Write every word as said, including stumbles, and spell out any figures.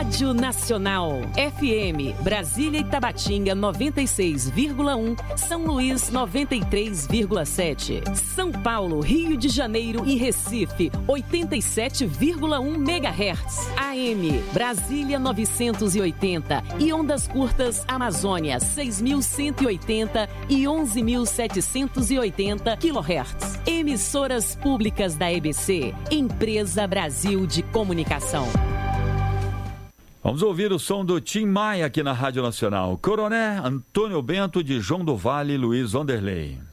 Rádio Nacional. F M, Brasília e Tabatinga noventa e seis vírgula um, São Luís noventa e três vírgula sete. São Paulo, Rio de Janeiro e Recife oitenta e sete vírgula um megahertz. A M, Brasília novecentos e oitenta e ondas curtas Amazônia seis mil cento e oitenta e onze mil setecentos e oitenta quilohertz. Emissoras públicas da E B C, Empresa Brasil de Comunicação. Vamos ouvir o som do Tim Maia aqui na Rádio Nacional. Coroné, Antônio Bento, de João do Vale, Luiz Vanderlei.